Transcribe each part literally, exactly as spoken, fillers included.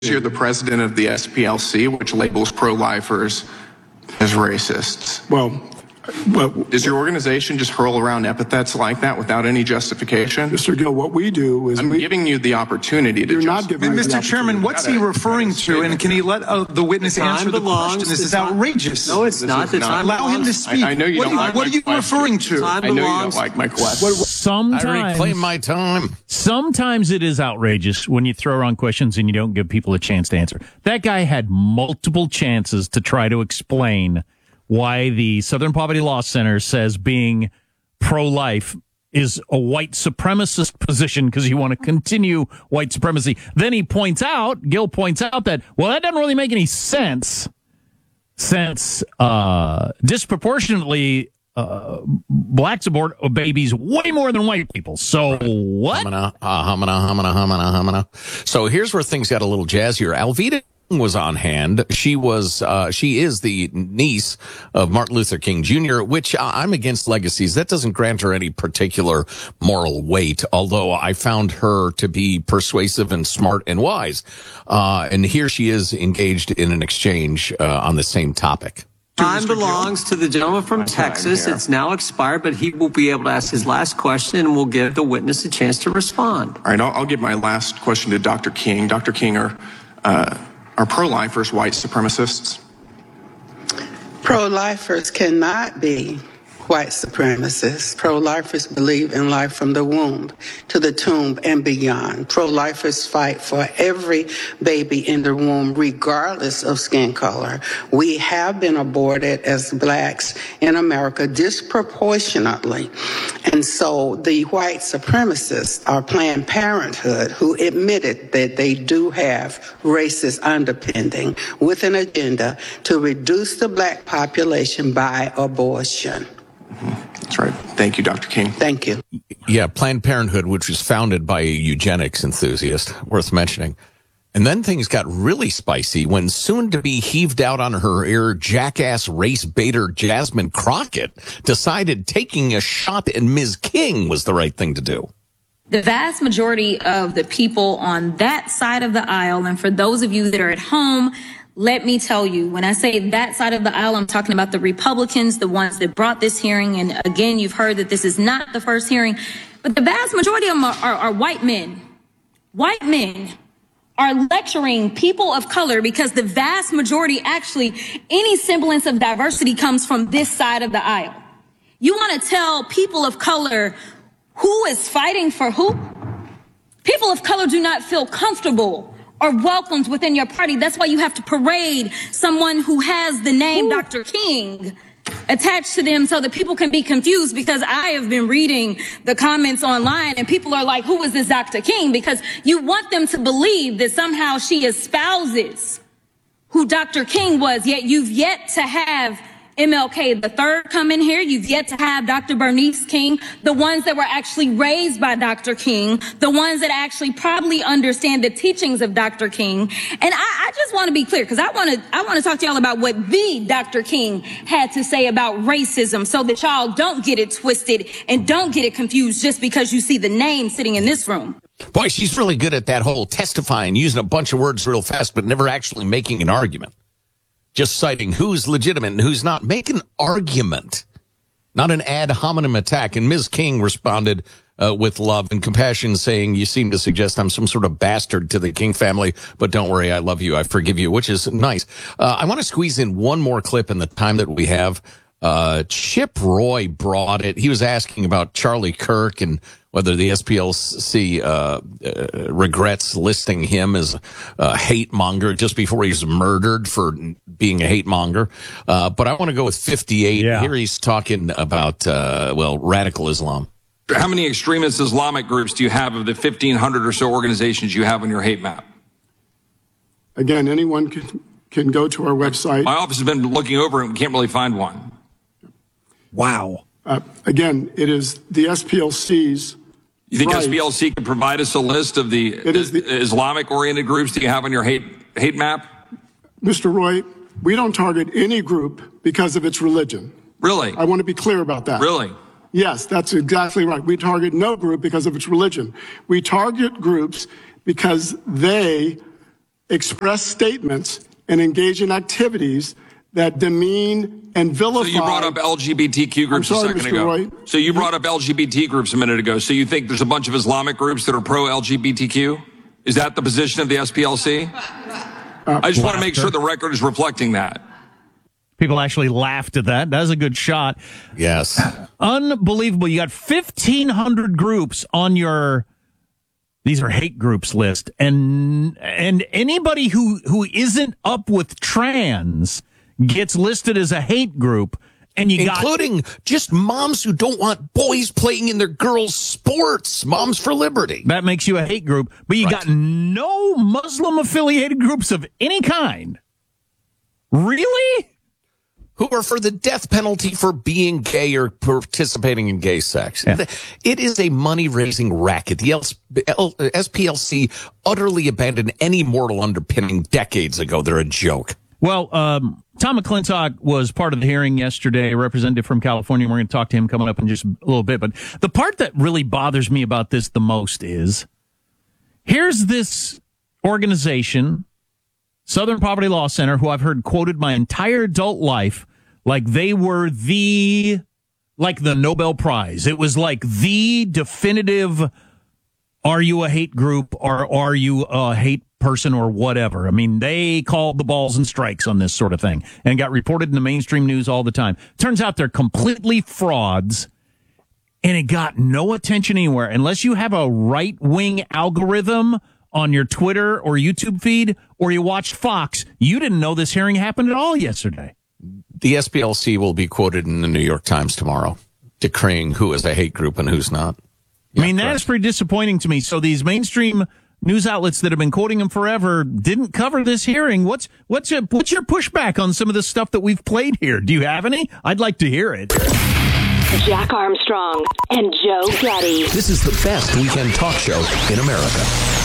You're the president of the S P L C, which labels pro-lifers as racists. Well, well, does your organization just hurl around epithets like that without any justification? Mister Gill, what we do is I'm we, giving you the opportunity to. You're not giving Mister Chairman, what's he referring to, and can he let uh, the witness answer the question? This is outrageous. No, it's not. The time Allow him to speak. I, I know you what don't are, like What my are you question. referring to? I know you don't like my question. Sometimes, I reclaim my time. Sometimes it is outrageous when you throw around questions and you don't give people a chance to answer. That guy had multiple chances to try to explain why the Southern Poverty Law Center says being pro-life is a white supremacist position because you want to continue white supremacy. Then he points out, Gill points out that, well, that doesn't really make any sense since uh, disproportionately uh, blacks abort babies way more than white people. So what? Humana, uh, humana, humana, humana, humana. So here's where things got a little jazzier. Alveda was on hand. She was, uh, she is the niece of Martin Luther King Junior, which I'm against legacies. That doesn't grant her any particular moral weight, although I found her to be persuasive and smart and wise. Uh, and here she is engaged in an exchange, uh, on the same topic. Time belongs to the gentleman from Texas. It's now expired, but he will be able to ask his last question, and we'll give the witness a chance to respond. All right, I'll, I'll give my last question to Doctor King. Doctor King, are, uh, are pro-lifers white supremacists? Pro-lifers cannot be white supremacists. Pro-lifers believe in life from the womb to the tomb and beyond. Pro-lifers fight for every baby in the womb, regardless of skin color. We have been aborted as blacks in America disproportionately. And so the white supremacists are Planned Parenthood, who admitted that they do have racist underpinning with an agenda to reduce the black population by abortion. That's right. Thank you, Doctor King. Thank you. Yeah, Planned Parenthood, which was founded by a eugenics enthusiast, worth mentioning. And then things got really spicy when soon-to-be heaved out on her ear jackass race baiter Jasmine Crockett decided taking a shot at Miz King was the right thing to do. The vast majority of the people on that side of the aisle, and for those of you that are at home, let me tell you, when I say that side of the aisle, I'm talking about the Republicans, the ones that brought this hearing. And again, you've heard that this is not the first hearing, but the vast majority of them are, are, are white men. White men are lecturing people of color because the vast majority, actually, any semblance of diversity comes from this side of the aisle. You want to tell people of color who is fighting for who? People of color do not feel comfortable or welcomed within your party. That's why you have to parade someone who has the name Ooh. Doctor King attached to them so that people can be confused, because I have been reading the comments online and people are like, who is this Doctor King? Because you want them to believe that somehow she espouses who Doctor King was, yet you've yet to have M L K the third come in here. You've yet to have Doctor Bernice King, the ones that were actually raised by Doctor King, the ones that actually probably understand the teachings of Doctor King. And I, I just want to be clear, because I want to I want to talk to y'all about what the Doctor King had to say about racism, so that y'all don't get it twisted and don't get it confused just because you see the name sitting in this room. Boy, she's really good at that whole testifying, using a bunch of words real fast, but never actually making an argument. Just citing who's legitimate and who's not. Make an argument, not an ad hominem attack. And Miz King responded uh, with love and compassion, saying, you seem to suggest I'm some sort of bastard to the King family, but don't worry, I love you, I forgive you, which is nice. Uh, I want to squeeze in one more clip in the time that we have. Uh, Chip Roy brought it. He was asking about Charlie Kirk and whether the S P L C uh, uh, regrets listing him as a hate monger just before he's murdered for being a hate monger. Uh, but I want to go with fifty-eight. Yeah. Here he's talking about, uh, well, radical Islam. How many extremist Islamic groups do you have of the fifteen hundred or so organizations you have on your hate map? Again, anyone can, can go to our website. My office has been looking over and we can't really find one. Wow. Uh, again, it is the S P L C's. You think right. S P L C can provide us a list of the, it is the Islamic-oriented groups that you have on your hate hate map? Mister Roy, we don't target any group because of its religion. Really? I want to be clear about that. Really? Yes, that's exactly right. We target no group because of its religion. We target groups because they express statements, and engage in activities that demean and vilify. So you brought up L G B T Q groups I'm sorry, a second Mister ago. Roy. So you brought up L G B T groups a minute ago. So you think there's a bunch of Islamic groups that are pro-L G B T Q? Is that the position of the S P L C? Uh, I just want to make sure the record is reflecting that. People actually laughed at that. That was a good shot. Yes. Unbelievable. You got fifteen hundred groups on your, these are hate groups list. And, and anybody who, who isn't up with trans gets listed as a hate group. And you Including got, just moms who don't want boys playing in their girls' sports. Moms for Liberty. that makes you a hate group. But you Right. got no Muslim affiliated groups of any kind. Really? Who are for the death penalty for being gay or participating in gay sex. Yeah. It is a money-raising racket. The S P L C utterly abandoned any moral underpinning decades ago. They're a joke. Well, um, Tom McClintock was part of the hearing yesterday, a representative from California. We're going to talk to him coming up in just a little bit. But the part that really bothers me about this the most is here's this organization, Southern Poverty Law Center, who I've heard quoted my entire adult life like they were the, like the Nobel Prize. It was like the definitive, are you a hate group or are you a hate person or whatever? I mean, they called the balls and strikes on this sort of thing and got reported in the mainstream news all the time. Turns out they're completely frauds and it got no attention anywhere unless you have a right-wing algorithm on your Twitter or YouTube feed or you watched Fox. You didn't know this hearing happened at all yesterday. The S P L C will be quoted in the New York Times tomorrow, decreeing who is a hate group and who's not. Yeah, I mean, that correct. is pretty disappointing to me. So these mainstream news outlets that have been quoting him forever didn't cover this hearing. What's what's your, what's your pushback on some of the stuff that we've played here? Do you have any? I'd like to hear it. Jack Armstrong and Joe Getty. This is the best weekend talk show in America.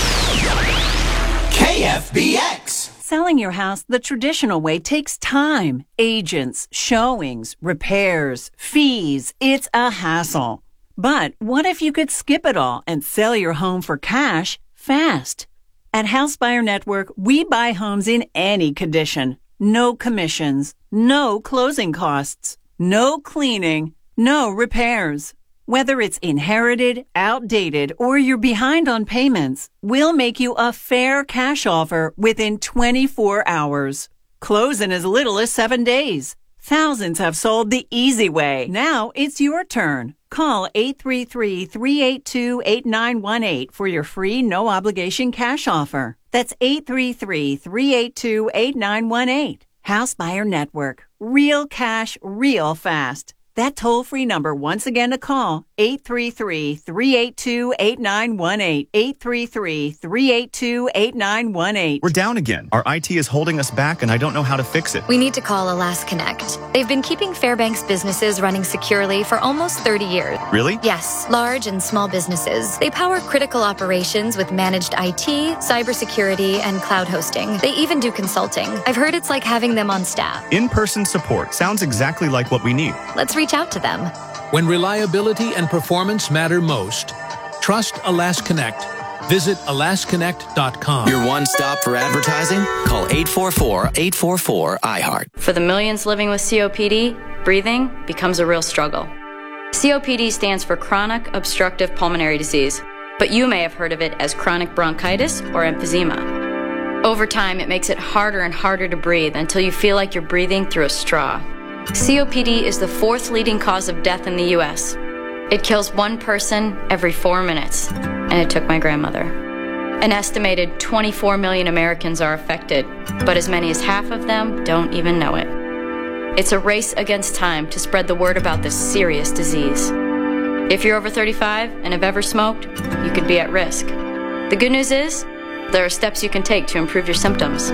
K F B X. Selling your house the traditional way takes time, agents, showings, repairs, fees. It's a hassle. But what if you could skip it all and sell your home for cash fast? At House Buyer Network, we buy homes in any condition. No commissions, no closing costs, no cleaning, no repairs. Whether it's inherited, outdated, or you're behind on payments, we'll make you a fair cash offer within twenty-four hours. Close in as little as seven days. Thousands have sold the easy way. Now it's your turn. Call eight three three, three eight two, eight nine one eight for your free no-obligation cash offer. That's eight three three, three eight two, eight nine one eight. House Buyer Network. Real cash, real fast. That toll-free number once again to call, eight three three, three eight two, eight nine one eight, eight three three, three eight two, eight nine one eight. We're down again. Our I T is holding us back and I don't know how to fix it. We need to call Alas Connect. They've been keeping Fairbanks businesses running securely for almost thirty years. Really? Yes, large and small businesses. They power critical operations with managed I T, cybersecurity, and cloud hosting. They even do consulting. I've heard it's like having them on staff. In-person support sounds exactly like what we need. Let's reach out to them. When reliability and performance matter most, trust Alas Connect. Visit alas connect dot com. Your one stop for advertising? Call eight four four, eight four four, I heart. For the millions living with C O P D, breathing becomes a real struggle. C O P D stands for chronic obstructive pulmonary disease, but you may have heard of it as chronic bronchitis or emphysema. Over time, it makes it harder and harder to breathe until you feel like you're breathing through a straw. C O P D is the fourth leading cause of death in the U S. It kills one person every four minutes, and it took my grandmother. An estimated twenty-four million Americans are affected, but as many as half of them don't even know it. It's a race against time to spread the word about this serious disease. If you're over thirty-five and have ever smoked, you could be at risk. The good news is, there are steps you can take to improve your symptoms.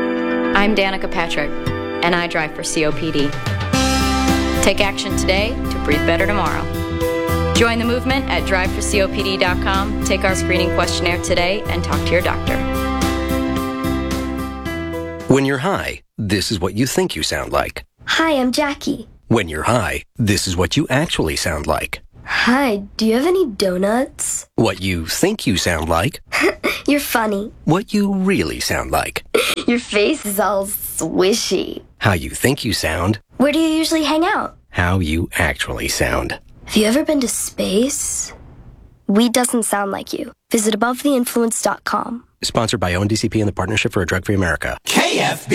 I'm Danica Patrick, and I drive for C O P D. Take action today to breathe better tomorrow. Join the movement at drive for C O P D dot com. Take our screening questionnaire today and talk to your doctor. When you're high, this is what you think you sound like. Hi, I'm Jackie. When you're high, this is what you actually sound like. Hi, do you have any donuts? What you think you sound like. You're funny. What you really sound like. Your face is all swishy. How you think you sound. Where do you usually hang out? How you actually sound. Have you ever been to space? Weed doesn't sound like you. Visit above the influence dot com. Sponsored by O N D C P and the Partnership for a Drug-Free America. K F B